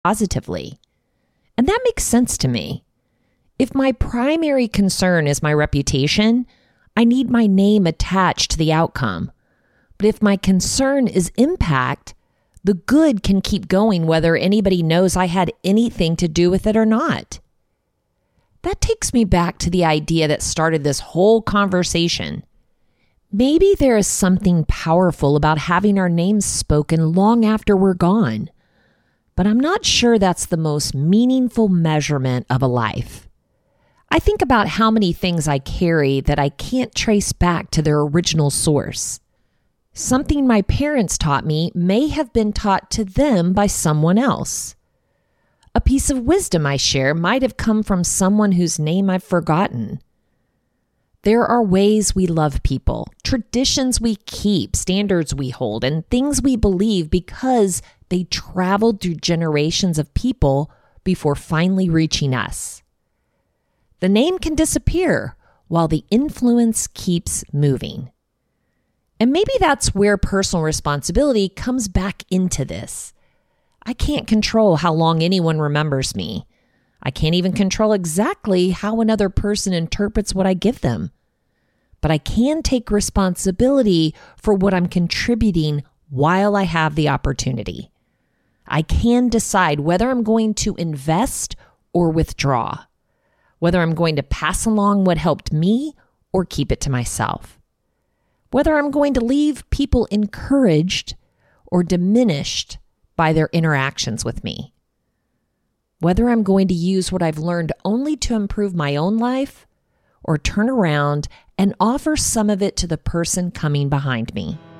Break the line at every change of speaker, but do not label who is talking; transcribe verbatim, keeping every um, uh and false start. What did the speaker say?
positively. And that makes sense to me. If my primary concern is my reputation, I need my name attached to the outcome. But if my concern is impact, the good can keep going whether anybody knows I had anything to do with it or not. That takes me back to the idea that started this whole conversation. Maybe there is something powerful about having our names spoken long after we're gone, but I'm not sure that's the most meaningful measurement of a life. I think about how many things I carry that I can't trace back to their original source. Something my parents taught me may have been taught to them by someone else. A piece of wisdom I share might have come from someone whose name I've forgotten. There are ways we love people, traditions we keep, standards we hold, and things we believe because they traveled through generations of people before finally reaching us. The name can disappear while the influence keeps moving. And maybe that's where personal responsibility comes back into this. I can't control how long anyone remembers me. I can't even control exactly how another person interprets what I give them. But I can take responsibility for what I'm contributing while I have the opportunity. I can decide whether I'm going to invest or withdraw, whether I'm going to pass along what helped me or keep it to myself, whether I'm going to leave people encouraged or diminished by their interactions with me, whether I'm going to use what I've learned only to improve my own life or turn around and offer some of it to the person coming behind me.